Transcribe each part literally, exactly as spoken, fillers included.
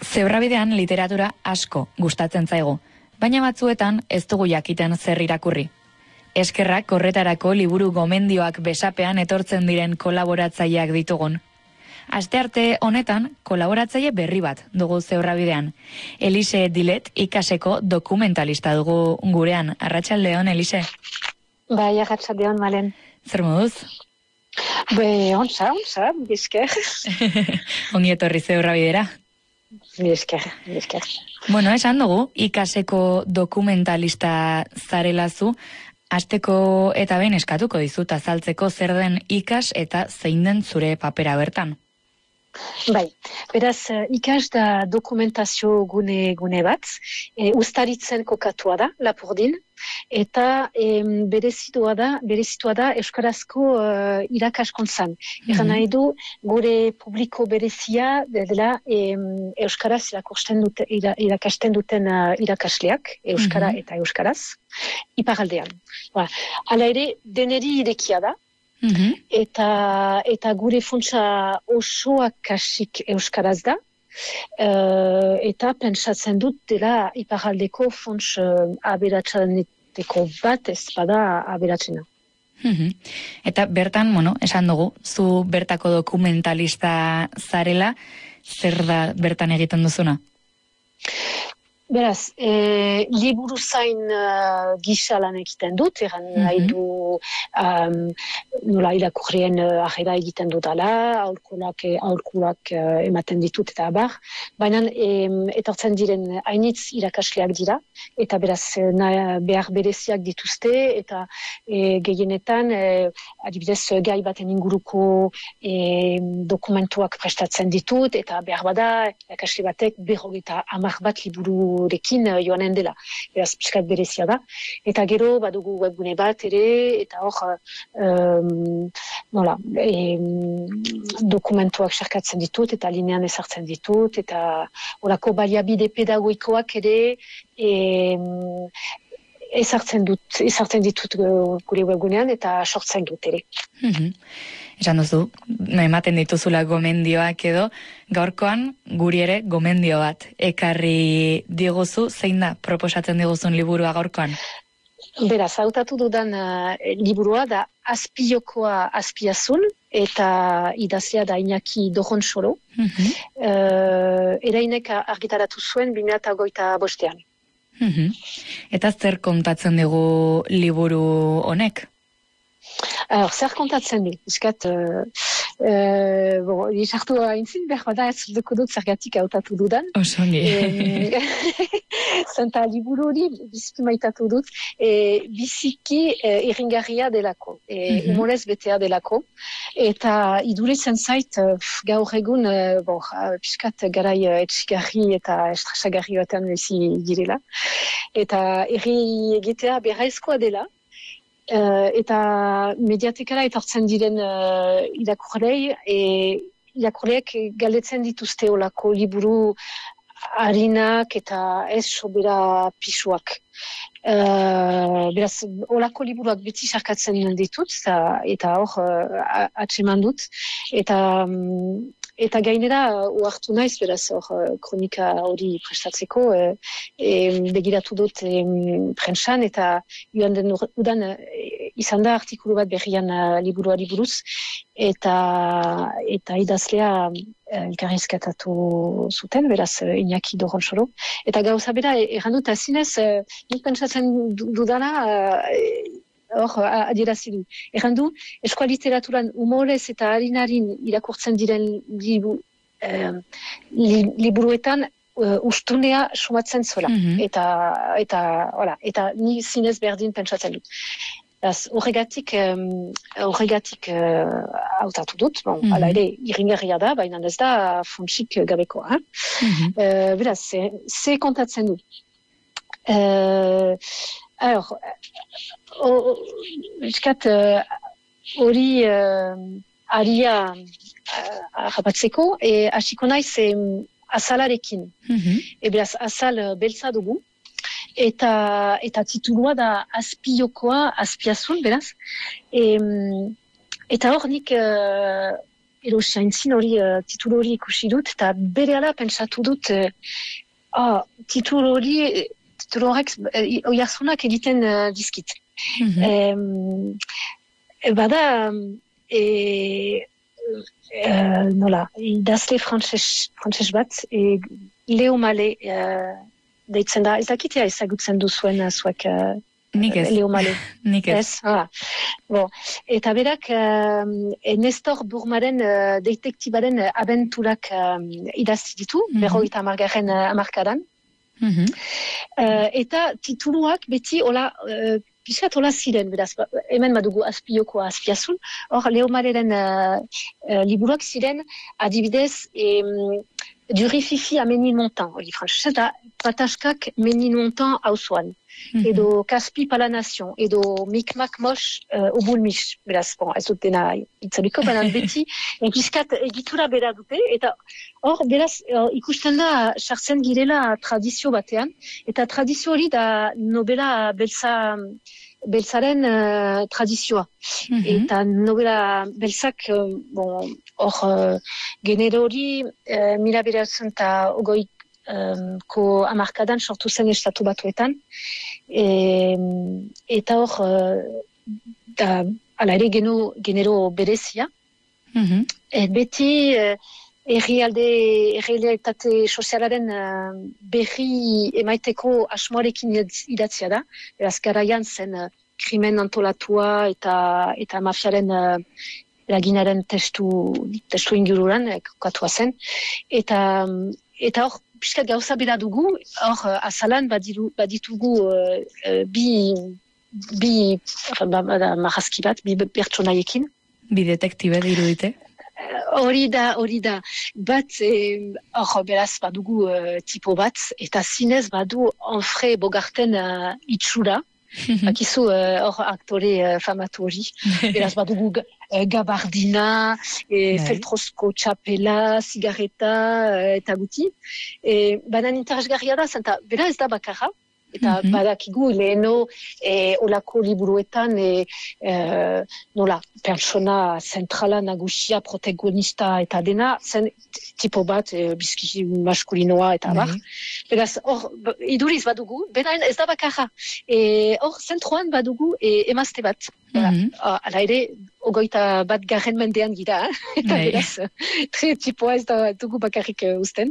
Zebrabidean literatura asko gustatzen zaigu, baina batzuetan ez dugu jakiten zer irakurri. Eskerrak horretarako liburu gomendioak besapean etortzen diren kolaboratzaileak ditugun. Astearte honetan kolaboratzaile berri bat dugu Zebrabidean. Elise Dilet ikaseko dokumentalista dugu gurean. Arratsaldeon, Elise. Bai, arratsaldeon, Malen. Zer moduz? Be, ontsa, ontsa, bizker. Ongi etorri Zebrabidera. Bizker, bizker. Bueno, esan dugu, ikaseko dokumentalista zarelazu, hasteko eta behin eskatuko dizut azaltzeko zer den ikas eta zein den zure papera bertan. Bai, beraz, ikas da dokumentazio gune, gune bat, e, Uztaritzen kokatua da, Lapurdin, eta e, berezitua da, berezitua da Euskarazko uh, irakaskuntzan. Mm-hmm. Egan nahi du, gure publiko berezia dela e, Euskaraz irakursten dute, ira, irakasten duten uh, irakasleak, Euskara mm-hmm. eta Euskaraz, iparaldean. Ba, hala ere, deneri irekia da, Mm-hmm. Eta, eta gure funtsa osoak kasik euskaraz da, uh, eta pentsatzen dut dela iparaldeko funts uh, aberatsaneteko bat ez bada aberatsena. Mm-hmm. Eta bertan, bueno, esan dugu, zu bertako dokumentalista zarela, zer da bertan egiten duzuna? Beraz, e, liburu zain uh, gisa lan egiten dut, eran mm-hmm. nahi du um, nola irakurrien uh, ahera egiten dutala, aholkulak, aholkulak uh, ematen ditut eta abar, baina em, etortzen diren hainitz irakasleak dira, eta beraz na, behar bereziak dituzte, eta e, gehienetan, e, adibidez gai baten inguruko e, dokumentuak prestatzen ditut, eta behar bada irakasle batek berrogeita hamar bat liburu rekin joanen dela. Beraz, piskat berezia da. Eta gero, badugu webgune bat ere, eta hor, um, nola, e, dokumentuak sarkatzen ditut, eta linean ezartzen ditut, eta horako baliabide pedagogikoak ere, e, ezartzen dut, ezartzen ditut gure webgunean, eta sortzen dut ere. Mm-hmm. Esan duzu, ematen dituzula gomendioak edo, gaurkoan guri ere gomendio bat ekarri diguzu, zein da proposatzen diguzun liburua gaurkoan? Beraz, hautatu dudan uh, liburua da Azpiokoa Azpiazul, eta idazlea da Iñaki Doronsoro. Mm-hmm. Uh, erainek argitaratu zuen bi mila hogeita bostean. Mm-hmm. Eta zer kontatzen digu liburu honek? Alors, zer kontatzen du? Iskat, uh, uh, bon, isartu haintzin, behar da ez duko dut zergatik hautatu dudan. Osongi. Zenta liburu hori biziki maitatu dut, e, biziki e, irringarria delako, e, mm-hmm. humorez betea delako, eta iduritzen zait gaur egun, e, bon, piskat garai etxigarri eta estrasagarri batean bizi girela, eta erri egitea berraizkoa dela, Uh, eta mediatekara etortzen diren uh, irakurlei, e, irakurleak galdetzen dituzte olako liburu harinak eta ez sobera pisuak. Uh, beraz, olako liburuak beti sarkatzen ditut, eta, eta hor uh, atseman dut, eta um, Eta gainera, uartu naiz, beraz, hor, kronika hori prestatzeko, e, e, begiratu dut e, prentsan, eta joan den udan e, izan da artikulu bat berrian uh, liburuari buruz, eta, eta idazlea elkarrizketatu zuten, beraz, Iñaki Doronsoro. Eta gauza bera, erran dut, azinez, e, nik pentsatzen dudana, e, hor, adierazi du. Egan du, eskola literaturan humorez eta harinarin irakurtzen diren libu, eh, li, liburuetan uh, ustunea sumatzen zuela. Mm-hmm. Eta, eta, hola, eta ni zinez berdin pentsatzen dut. Horregatik, um, horregatik hautatu uh, dut, bon, mm-hmm. ala ere, irringarria da, baina ez da funtsik gabekoa. Mm-hmm. Uh, beraz, ze kontatzen du. Uh, alors, Eskat, hori aria harrapatzeko, hasiko naiz azalarekin. Mm-hmm. E beraz, azal beltza dugu, eta, eta titulua da Azpiokoa Azpiazul, beraz. E, eta hor nik uh, erosi aintzin hori, uh, titulu hori ikusi dut, eta berehala pentsatu dut, uh, oh, titulu hori, titulu horrek uh, oiarzunak egiten uh, dizkit. Mm-hmm. Um, bada, e, uh, nola, idazle frantses, frantses bat, e, Leo Male, uh, deitzen da, ez dakitea ezagutzen duzuen uh, zuek... Uh, Nik ez. Leo Male. Nik ez. Ah. Bon. Eta berak, uh, Nestor Burmaren uh, detektibaren uh, abenturak uh, idazti ditu, mm-hmm. berrogeita hamargarren uh, hamarkadan. Mm-hmm. Uh, eta tituluak beti hola, uh, piskat hola ziren, beraz, hemen badugu azpiokoa azpiazun, hor Leo Maleren uh, uh, liburuak ziren, adibidez, em, Duri Fifi a Ménilmontant, hori frantzese da, pataskak Ménilmontant hauzoan. Mm-hmm. Edo Kaspi Pala Nation, edo Mikmak Mosh uh, Obul Mish, beraz, bon, ez dut dena itzaliko, banan beti, egizkat egitura bera dute, eta hor, beraz, uh, ikusten da, sartzen girela tradizio batean, eta tradizio hori da nobela beltza, beltzaren uh, tradizioa. Mm-hmm. Eta nobela beltzak, uh, bon, hor, uh, genero hori, uh, mila beratzen eta ogoi, Um, ko amarkadan sortu zen estatu batuetan. E, eta hor, uh, da, ala ere geno, genero berezia. Mm-hmm. Et beti uh, errialde, errealitate sozialaren uh, berri emaiteko asmoarekin idatzia da. Beraz, garaian zen uh, krimen antolatua eta, eta mafiaren uh, eraginaren testu, testu ingururan, eh, kokatua zen. Eta, eta hor, piskat gauza bera dugu, hor azalan badiru, baditugu uh, uh, bi, bi marrazki bat, bi pertsonaiekin. Bi detektibe dirudite? Hori da, hori da. Bat, hor beraz badugu uh, tipo bat, eta zinez badu Onfre Bogarten uh, itxura. Bakizu hor uh, aktore uh, famatu hori. Beraz badugu uh, gabardina, e, feltrosko txapela, zigarreta uh, eta guti. E, banan interesgarria da, zenta, bera ez da bakarra. Eta mm-hmm. badakigu leheno e, olako liburuetan e, e, nola, pertsona zentrala nagusia, protagonista eta dena, zen tipo bat, e, bizki maskulinoa eta bar. Mm-hmm. Beraz, hor, iduriz badugu, berain ez da bakarra. E, hor, zentroan badugu e, emazte bat. Mm-hmm. Hala ere, ogoita bat garren mendean gira, eh? Eta beraz, tre tipoa ez da dugu bakarrik uh, usten.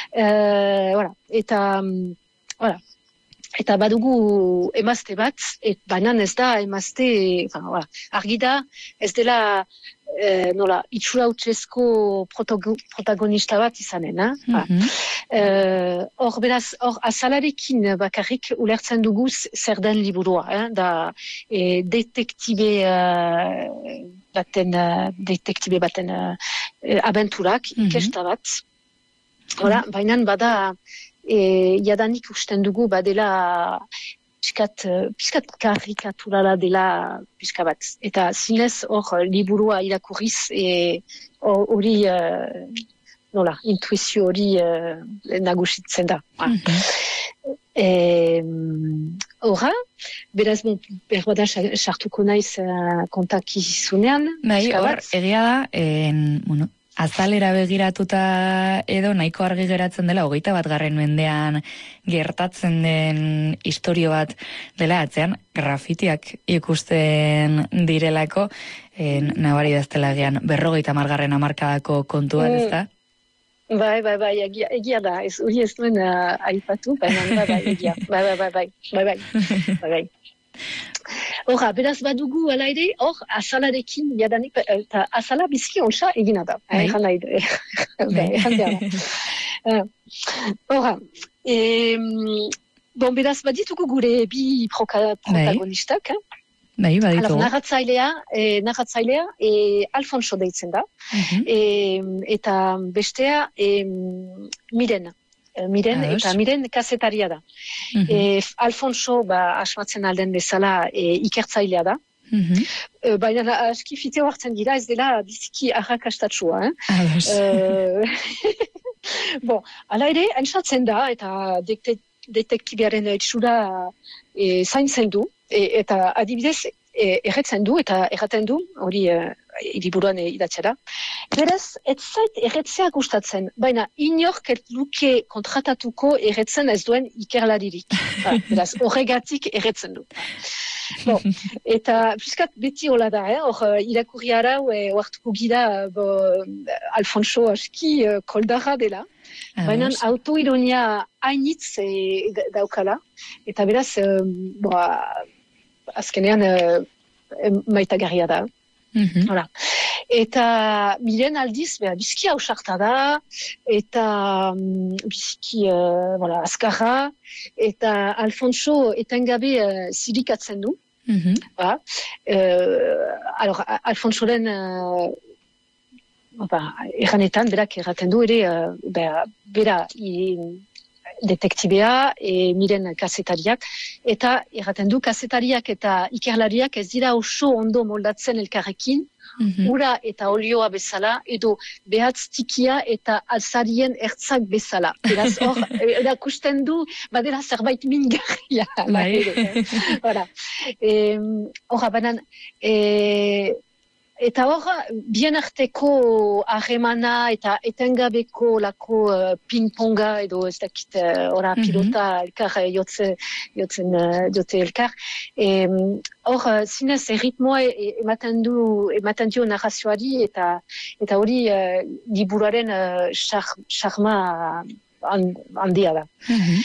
Uh, voilà. Eta, um, voilà. Eta badugu emazte bat, et banan ez da emazte, enfin, voilà, argi da, ez dela eh, nola, itxura utzesko protagonista bat izanen. Mm-hmm. Eh, hor beraz, hor azalarekin bakarrik ulertzen dugu zer den liburua, eh? Da eh, detektibe uh, baten, uh, detektibe baten uh, abenturak, mm-hmm. ikesta bat. Hola, mm-hmm. Bainan bada, E, jadanik usten dugu badela piskat, piskat karikaturala dela piska bat. Eta zinez hor liburua irakurriz hori e, nola, intuizio hori e, nagusitzen da. Mm-hmm. E, Horra, beraz, bon, berbada sartuko naiz uh, kontakizunean. Bai, hor, egia da, en, bueno, azalera begiratuta edo nahiko argi geratzen dela, hogeita bat garren mendean gertatzen den istorio bat dela atzean, grafitiak ikusten direlako, en, nabari daztelagian berrogeita margarren amarkadako kontua, mm. ez da? Bai, bai, bai, egia, egia da, ez hori ez duen uh, aipatu, baina bai, bai, egia, bai, bai, bai, bai, bai, bai, bai, bai. Horra, beraz badugu ala ere, hor, azalarekin, jadanik, eta azala bizki ontsa egina da. Egan nahi, egan da. Horra, bon, beraz baditugu gure bi protagonistak, Bai, baditu. Narratzailea, eh, narratzailea eh, Alfonso deitzen da, uh-huh. eh, eta bestea eh, Miren. Miren, Ados. Eta Miren kazetaria da. Uh-huh. E, Alfonso, ba, asmatzen alden bezala, e, ikertzailea da. Uh-huh. E, baina aski fiteo hartzen dira, ez dela biziki arrakastatsua. Eh? E, bon, ala ere, entzatzen da, eta detektibearen itxura e, zaintzen du, e, eta adibidez, e, erretzen du, eta erraten du, hori... E, liburuan idatzea da. Beraz, ez zait erretzea gustatzen, baina inork ez luke kontratatuko erretzen ez duen ikerlaririk. Ba, beraz, horregatik erretzen du. Bon, eta piskat beti hola da, eh? Hor irakurri arau, e, oartuko gira bo, Alfonso aski uh, koldarra dela, ah, baina autoironia hainitz e, daukala, eta beraz, um, bo, azkenean uh, maitagarria da. Mm-hmm. Hola. Eta miren aldiz, beha, bizki hausarta da, eta um, bizki uh, voilà, azkarra, eta Alfonso etengabe uh, zirikatzen du. Mm-hmm. Ba. Uh, alors, Alfonsoren uh, ba, erranetan, berak erraten du ere, uh, beha, bera i, detektibea, e, miren kazetariak, eta erraten du kazetariak eta ikerlariak ez dira oso ondo moldatzen elkarrekin, mm-hmm. ura eta olioa bezala, edo behatz tikia eta alzarien ertzak bezala. Eraz hor, erakusten du, badera zerbait mingarria. Hora. Hora, banan, e, eta hor, bien arteko harremana eta etengabeko lako uh, ping-ponga edo ez dakit ora uh, pilota mm-hmm. elkar jotze, jotzen uh, jote elkar. Hor, uh, zinez erritmoa ematen du, ematen dio narrazioari eta eta hori uh, liburuaren charma uh, handia da. Mm-hmm.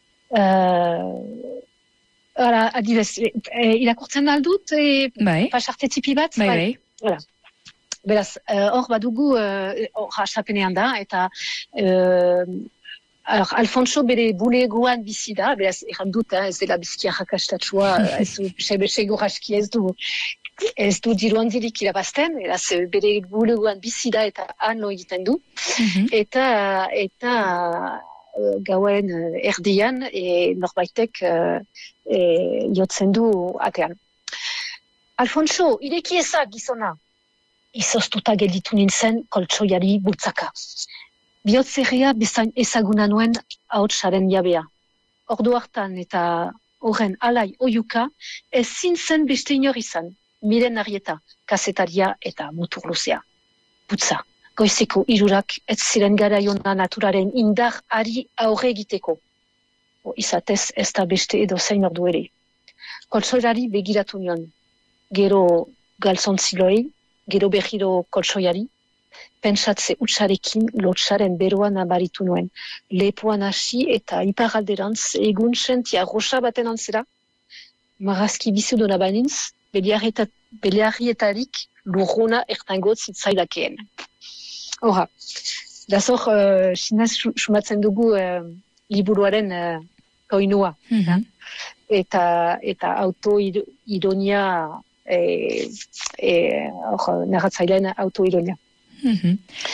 Uh, Hala, adibez, e, irakurtzen aldut, e, bai. Pasarte tipi bat? Bai, bai. Voilà. Beraz, hor uh, badugu, hor uh, hasapenean da, eta uh, alors, Alfonso bere bulegoan bizi da, beraz, erran dut, eh, ez dela bizkia jakastatua, ez du, segur aski ez du, ez du diru handirik irabazten, beraz, bere bulegoan bizi da eta ano egiten du, mm-hmm. eta, eta uh, gauen uh, erdian, e, norbaitek uh, e, jotzen du atean. Alfonso, ireki ezak gizona. Izoztuta gelditu nintzen koltsoiari bultzaka. Bihotzerria bezain ezaguna nuen ahotsaren jabea. Ordu hartan eta horren alai oiuka, ezin zen beste inor izan. Miren Arrieta, kazetaria eta muturluzea. Putza, goizeko hirurak ez ziren garaiona naturaren indar ari aurre egiteko. O, izatez ez da beste edo zein ordu ere. Koltsoiari begiratu nion. Gero galzontziloei, gero berriro koltsoiari, pentsatze utxarekin lotsaren beroan abaritu nuen. Lepoan hasi eta iparalderantz egun sentia rosa baten antzera, marazki bizudona bainintz, beliarrietarik lurruna ertango zitzaidakeen. Hora, dazor, uh, sinaz sumatzen dugu uh, liburuaren uh, koinua. Mm-hmm. Eta, eta autoironia E, e, or, narratzailean autoironia. Mm-hmm.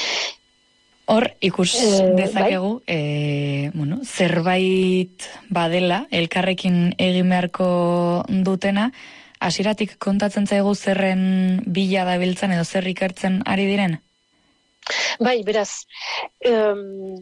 Hor, ikus e, dezakegu, bai? e, bueno, zerbait badela, elkarrekin egin beharko dutena, hasieratik kontatzen zaigu zerren bila dabiltzen edo zer ikertzen ari diren? Bai, beraz, um,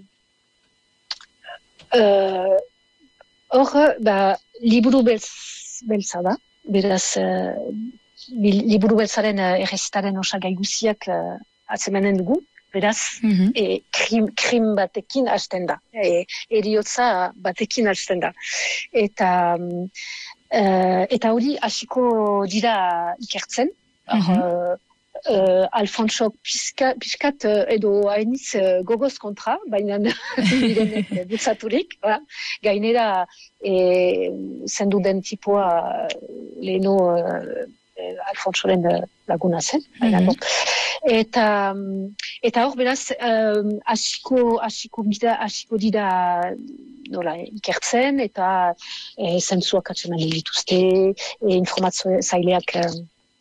uh, hor, ba, liburu beltz, beltza da, beraz, uh, liburu beltzaren uh, errezitaren osagai guziak uh, atzemanen dugu, beraz, mm-hmm. e, krim, krim batekin hasten da, e, eriotza batekin hasten da. Eta, um, uh, eta hori hasiko dira ikertzen, mm-hmm. uh, uh, Alfonso piskat uh, edo hainiz uh, gogoz kontra, baina diren butzaturik, ba? Gainera e, zendu den tipoa leheno uh, Alfonsoren laguna zen. Mm-hmm. Eta, eta hor beraz, hasiko um, dira, hasiko dira nola, ikertzen, eta e, zentzuak atzeman dituzte, e, informazio zaileak e,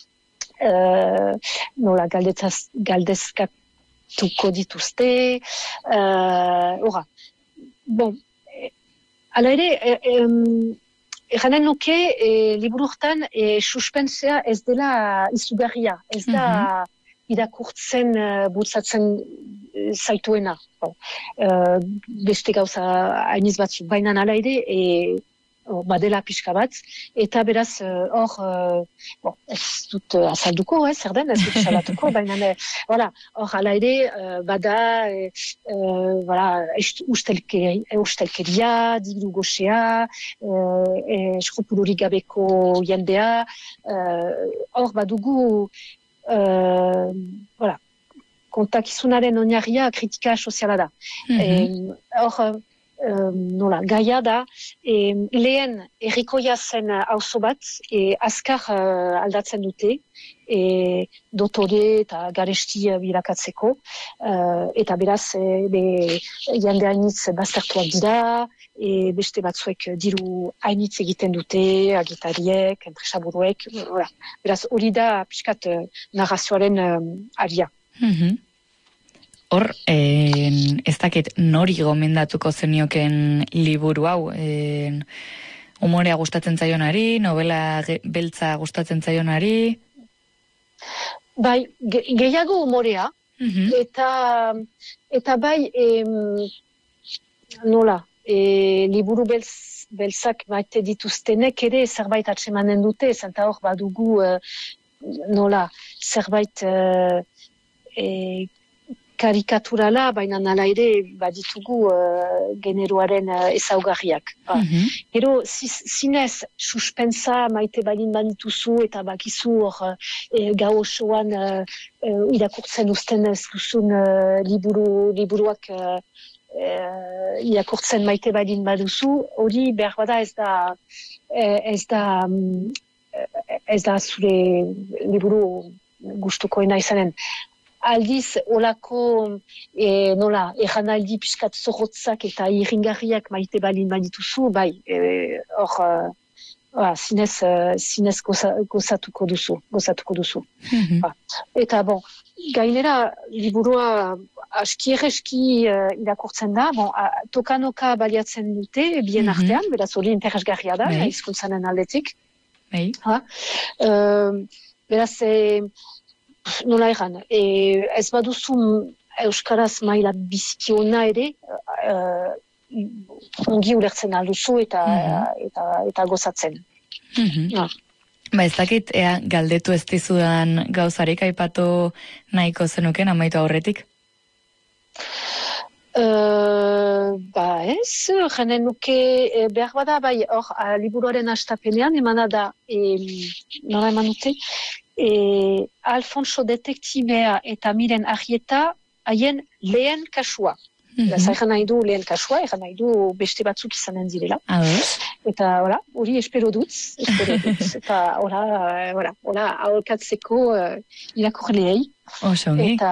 nola, galdezaz, galdezkatuko dituzte. Hora, bon, ala ere, e, e, Erranen nuke, e, liburu hortan, e, suspensea ez dela izugarria, ez da mm-hmm. irakurtzen, uh, bultzatzen uh, zaituena. Bon. Uh, beste gauza hainiz batzuk, baina nala ere, e, badela pixka bat, eta beraz, hor, uh, bon, ez dut uh, azalduko, eh, zer den, ez dut salatuko, baina, hor, hala ere, uh, bada, uh, voilà, ustelkeria, ustelkeria, diru goxea, uh, eskrupulorik gabeko jendea, hor, uh, badugu, uh, voilà, kontakizunaren oinarria kritika soziala da. Mm-hmm. Hor, Um, nola, gaia da, e, lehen errikoia zen auzo bat, e, azkar uh, aldatzen dute, e, dotore eta garesti bilakatzeko, uh, eta beraz, e, be, jende hainitz baztertuak dira, e, beste batzuek diru hainitz egiten dute, agitariek, enpresaburuek, beraz, hori da pixkat uh, narrazioaren um, aria. Mm-hmm. Hor, eh, ez dakit nori gomendatuko zenioken liburu hau, eh, humorea gustatzen zaionari, novela ge, beltza gustatzen zaionari? Bai, ge, gehiago humorea, mm-hmm. eta, eta bai, em, nola, e, liburu beltz, beltzak maite dituztenek ere zerbait atsemanen dute, zenta hor badugu, uh, nola, zerbait uh, e, karikaturala, baina nala ere baditugu uh, generoaren uh, ezaugarriak. Mm-hmm. Gero, zinez, suspensa maite balin banituzu eta bakizu hor e, gau osoan uh, uh, irakurtzen uzten ez duzun uh, liburu, liburuak uh, uh, irakurtzen maite balin baduzu, hori behar bada ez da ez da um, ez da zure liburu gustukoena izanen. Aldiz, olako, e, nola, erranaldi piskat zorrotzak eta irringarriak maite balin badituzu, bai, hor, e, zinez, zinez goza, gozatuko duzu, gozatuko duzu. Mm-hmm. Eta, bon, gainera, liburua aski erreski uh, irakurtzen da, bon, a, tokanoka baliatzen dute, bien mm-hmm. artean, beraz hori interesgarria da, hey. Hizkuntzanen aldetik. Hey. Uh, beraz, e, nola egan, e, ez baduzu euskaraz maila bizikiona ere, uh, ongi ulertzen alduzu eta, mm-hmm. eta, eta gozatzen. Mm-hmm. No. Ba ez dakit, ea, galdetu ez dizudan gauzarik aipatu nahiko zenuken amaitu aurretik? Uh, ba ez, jenen nuke e, behar bada, bai, hor, liburuaren hastapenean, emana da, e, nola eman dute, E, Alfonso detektibea eta Miren Arrieta haien lehen kasua. Mm-hmm. Egan nahi du lehen kasua, egan nahi du beste batzuk izanen direla. Ados. Eta, hola, hori espero dut, espero dut. Eta, hola, hola, hola, aholkatzeko uh, irakurleei. Oso, eta